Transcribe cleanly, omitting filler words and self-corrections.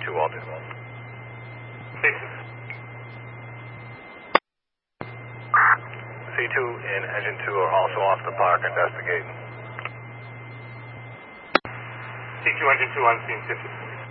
2 altered. Station. C2 and Engine 2 are also off the park investigating. C2 Engine 2 on scene 50.